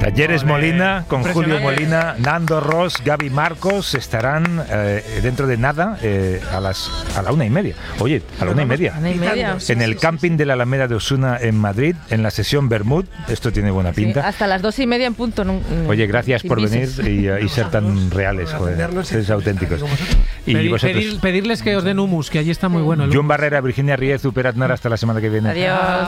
Talleres Molina, con Julio Molina, Nando Ross, Gaby Marcos estarán dentro de nada a la 1:30. Oye, a la 1:30. En el camping de la Alameda de Osuna en Madrid, en la sesión Bermud. Esto tiene buena pinta. Sí, hasta las 2:30 en punto. Oye, gracias por venir y ser tan reales, joder. Sois auténticos. Y vosotros, pedirles que os den hummus, que allí está muy bueno. John Barrera, Virginia Riezu, Pere Aznar, hasta la semana que viene. Adiós.